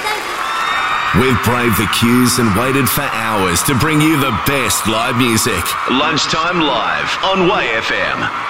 We've braved the queues and waited for hours to bring you the best live music. Lunchtime Live on Way FM.